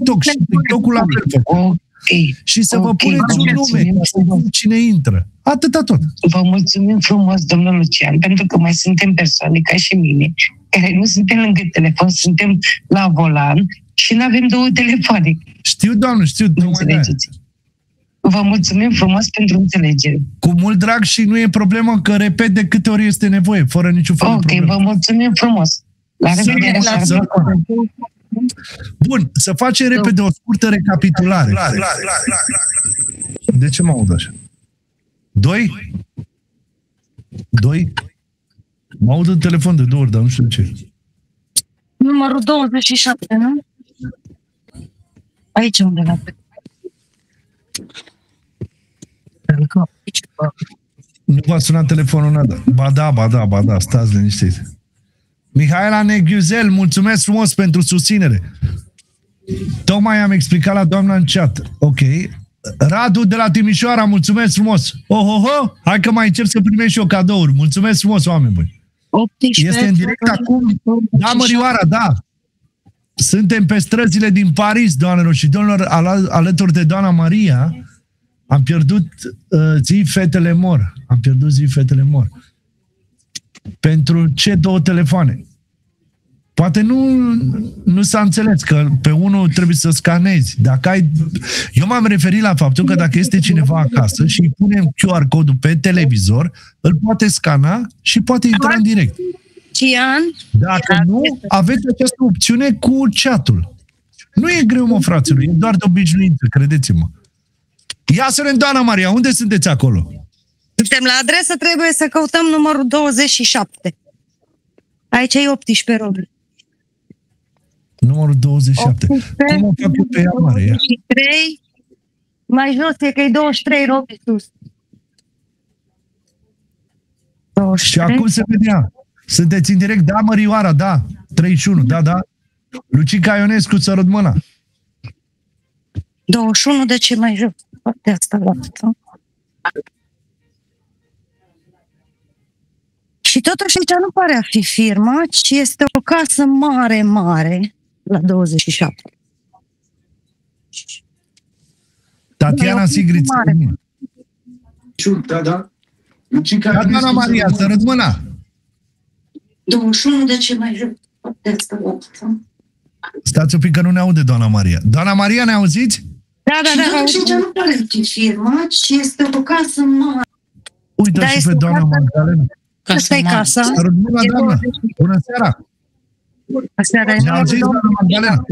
TikTok și TikTok-ul la fel. Și să vă puneți un nume, ca să vedem cine intră. Atâta tot. Vă mulțumim frumos, domnul Lucian, pentru că mai suntem persoane ca și mine, care nu suntem lângă telefon, suntem la volan și nu avem două telefoane. Știu, doamnă, știu. Nu înțelegeți. Vă mulțumim frumos pentru înțelegere. Cu mult drag și nu e problemă că repet de câte ori este nevoie, fără niciun fel de problemă. Ok, vă mulțumim frumos. La revedere. Bun, să facem repede o scurtă recapitulare. De ce mă aud așa? 2? Mă aud în telefon de 2 ori, dar nu știu ce. Numărul 27, nu? Aici unde l-am pe. Nu v-a sunat telefonul nada. Ba da, stați liniștit. Mihaela Neghiuzel, mulțumesc frumos pentru susținere. Tocmai am explicat la doamna în chat. Ok. Radu de la Timișoara, mulțumesc frumos. Hai că mai încerc să primești și eu cadouri. Mulțumesc frumos, oameni buni. 18, este în direct acum. Da, Mărioara, da. Suntem pe străzile din Paris, doamnelor și domnilor, alături de doamna Maria. Am pierdut zi, fetele mor. Pentru ce 2 telefoane? Poate nu s-a înțeles că pe unul trebuie să scanezi. Eu m-am referit la faptul că dacă este cineva acasă și îi punem QR codul pe televizor, îl poate scana și poate intra în direct. Cian? Dacă nu, aveți această opțiune cu chat-ul. Nu e greu, mă, fraților, e doar de obișnuință, credeți-mă. Ia să vedem, doamna Maria, unde sunteți acolo? Suntem la adresă, trebuie să căutăm numărul 27. Aici e 18, Robert. Numărul 27. 18, cum o fac eu pe ea, Maria? 23, mai jos e că e 23, Robert, sus. 23. Și acum se vedea. Sunteți în direct? Da, Mărioara, da. 31, da. Lucica Ionescu, sărut mâna. 21, de ce mai jos? De asta la atât. Și totuși aici nu pare a fi firma, ci este o casă mare la 27. Tatiana Sigrid. Da. Doamna Maria, sărut mâna. 21, de ce mai jos? De asta la atât. Stați un pic că nu ne aude, doamna Maria. Doamna Maria, ne auziți? Da. Și aici nu pare a fi firma, ci este o casă mare. Uite și pe doamna Magdalena. Asta e casa. Sărut mâna, doamna. Bună seara. Ne auziți, doamna Magdalena?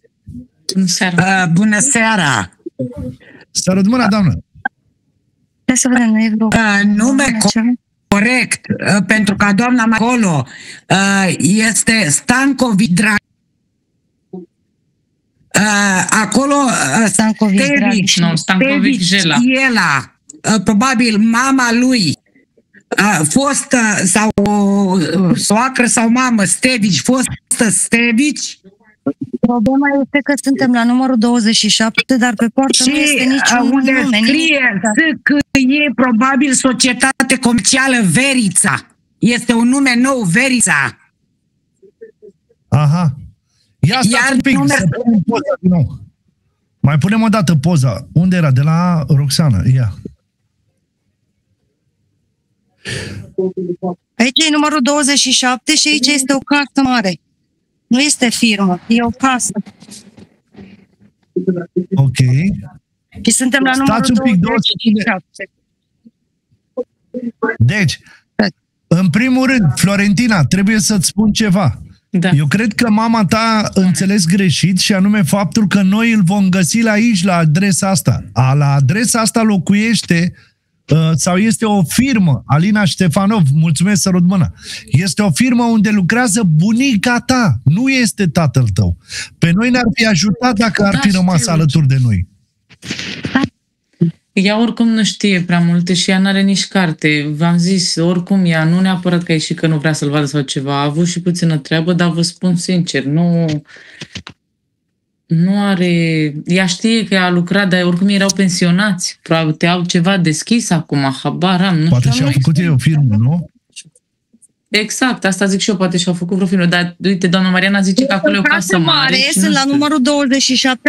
Bună seara. Sărut mâna, doamnă. Să vedem, nume corect, pentru că doamna acolo este Stankovic Drag. Acolo Stankovic Jela, probabil mama lui, fostă sau soacră sau mamă, Stevici, fostă Stevici. Problema este că suntem la numărul 27, dar pe poartă nu este niciun unde nume. Scrie că e probabil societate comercială Verița. Este un nume nou, Verița. Aha. Ia stați un pic, să punem poza din nou. Mai punem o dată poza. Unde era? De la Roxana. Ia. Aici e numărul 27 și aici este o casă mare. Nu este firmă, e o casă. Ok. Și suntem la numărul 27. Deci, în primul rând, Florentina, trebuie să-ți spun ceva. Da. Eu cred că mama ta a înțeles greșit și anume faptul că noi îl vom găsi la aici, la adresa asta. La adresa asta locuiește sau este o firmă, Alina Ștefanov, mulțumesc, sărut mâna. Este o firmă unde lucrează bunica ta, nu este tatăl tău. Pe noi ne-ar fi ajutat dacă ar fi rămas alături de noi. Ea oricum nu știe prea multe și ea n-are nici carte. V-am zis, oricum ea, nu neapărat că e și că nu vrea să-l vadă sau ceva, a avut și puțină treabă, dar vă spun sincer, nu are... Ea știe că a lucrat, dar oricum erau pensionați. Probabil au ceva deschis acum, habar am. Poate și-a făcut ei o firmă, nu? Exact, asta zic și eu, poate și-au făcut vreo firmă. Dar uite, doamna Mariana zice că acolo e o casă mare. Sunt la numărul 27.